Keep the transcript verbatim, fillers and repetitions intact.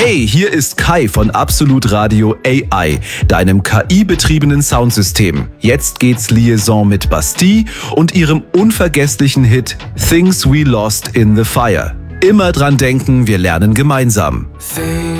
Hey, hier ist Kai von Absolut Radio A I, deinem K I-betriebenen Soundsystem. Jetzt geht's Liaison mit Bastille und ihrem unvergesslichen Hit Things We Lost in the Fire. Immer dran denken, wir lernen gemeinsam.